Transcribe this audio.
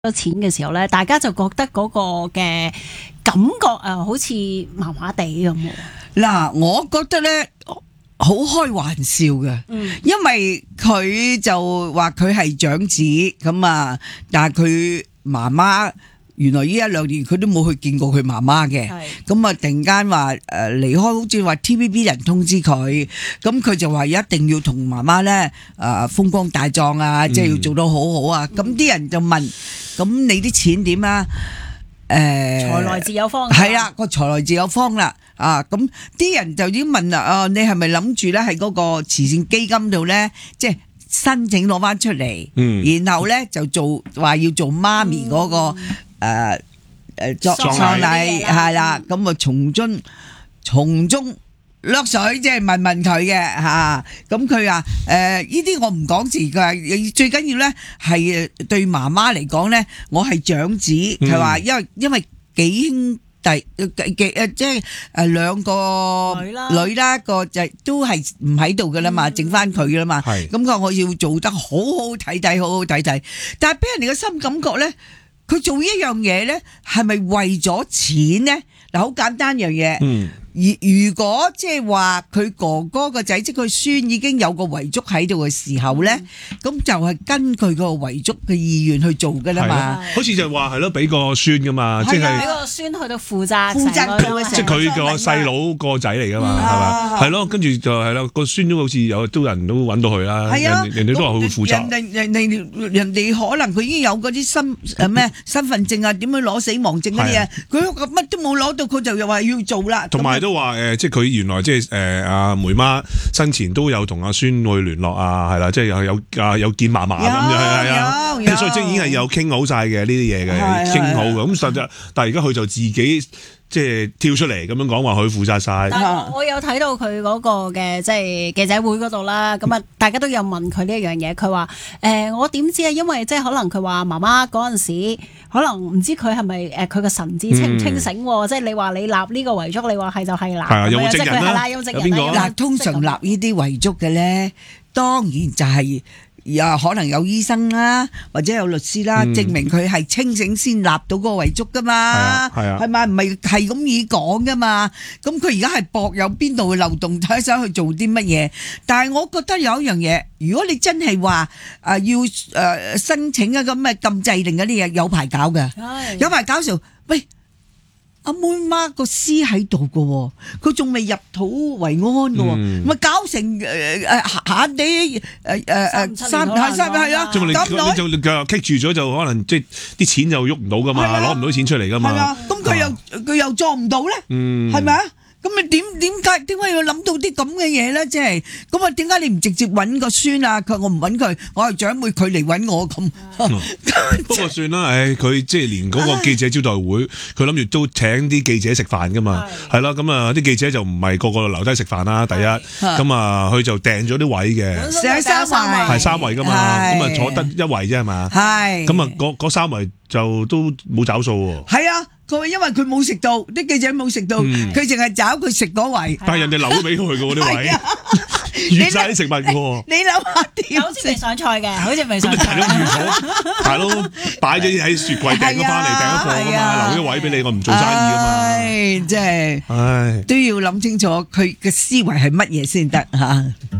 咗錢嘅時候咧，大家就覺得嗰個嘅感覺好似麻麻地咁喎。 嗱，我覺得咧好開玩笑嘅，因為佢就話佢係長子咁啊，但係佢媽媽原來呢一兩年佢都冇去見過佢媽媽嘅，咁啊突然間話離開，好似話 TVB 人通知佢，咁佢就話一定要同媽媽咧風光大葬啊，即係要做到好好啊，咁啲人就問，咁你啲錢點啊？ 財來自有方， 係啦，個財來自有方啦，咁啲人就已經問啦，你係咪諗住咧喺嗰個慈善基金度咧，即係申請攞翻出嚟，然後咧就做話要做媽咪嗰個葬禮係啦，咁啊從中掠水，即係問佢嘅吓，咁佢話呢啲我唔講字㗎，最緊要咧係對媽媽嚟講咧，我係長子，佢話因為幾兄弟即係兩個女啦，個就都係唔喺度噶啦嘛，剩翻佢噶啦嘛，咁佢話我要做得好好睇睇，好好睇睇，但係俾人哋嘅心感覺咧，佢做呢樣嘢咧係咪為咗錢咧？嗱，好簡單一樣嘢。如果即係話佢哥哥個仔即佢孫已經有個遺囑喺度嘅時候咧，咁就係根據個遺囑嘅意願去做噶啦嘛。 好似就話係咯，俾個孫噶嘛，即係俾個孫去到負責即係佢個細佬個仔嚟噶嘛，係嘛？係咯，跟住就係啦，個孫都好似有都人都揾到佢啦，人哋都話佢會負責。 人哋可能佢已經有嗰啲身份證啊，點樣攞死亡證嗰啲嘢，佢乜都冇攞到，佢就又話要做啦。 同埋都話即係佢原來即係阿梅媽生前都有同阿孫去聯絡啊，係啦，即係有見嫲嫲咁樣，係啊，所以即係已經係有傾好晒嘅呢啲嘢嘅，傾好嘅。咁實際，但係而家佢就自己即係跳出嚟咁樣講話，佢負責晒。 但係我有睇到佢嗰個嘅即係記者會嗰度啦，咁啊大家都有問佢呢一樣嘢，佢話我點知啊？因為即係可能佢話媽媽嗰陣時。可能唔知佢係咪佢個神志清唔清醒喎？即係你話你立呢個遺囑，你話係就係啦。 係啊，有冇證人啦？ 有邊個？ 嗱，通常立呢啲遺囑嘅咧，當然就係可能有醫生啦，或者有律師啦，證明佢係清醒先立到個遺囑噶嘛。係啊，係咪唔係咁易講噶嘛？咁佢而家係搏有邊度嘅漏洞，睇想去做啲乜嘢？但係我覺得有一樣嘢，如果你真係話要申請啊咁嘅禁制令嗰啲嘢，有排搞嘅，有排搞時候，喂。阿妹媽個屍喺度嘅，佢仲未入土為安嘅，咪搞成閒地三係啊， 咁你就棘住咗，就可能即係啲錢就喐唔到噶嘛，攞唔到錢出嚟噶嘛。係啊， 咁佢又撞唔到咧，係咪啊？咁啊點解要諗到啲咁嘅嘢咧？即係咁啊？點解你唔直接揾個孫啊？佢我唔揾佢，我係長輩，佢嚟揾我咁。 不過算啦，佢即係連嗰個記者招待會，佢諗住都請啲記者食飯噶嘛，係啦，咁啊啲記者就唔係個個留低食飯啦。第一，咁啊佢就訂咗啲位嘅， 係三圍噶嘛，咁啊坐得一圍啫係嘛，係，咁啊嗰三圍就都冇找數喎。 係啊。佢因為佢冇食到，啲記者冇食到，佢淨係找佢食嗰位。 但係人哋留咗俾佢嘅喎啲位，預晒啲食物嘅喎。 你諗下點？ 好似未上菜嘅，好似未上菜。 咁大佬預咗，大佬擺咗喺雪櫃訂咗翻嚟，訂咗貨㗎嘛，留咗位俾你，我唔做生意㗎嘛。 唉，真係，都要諗清楚佢嘅思維係乜嘢先得嚇。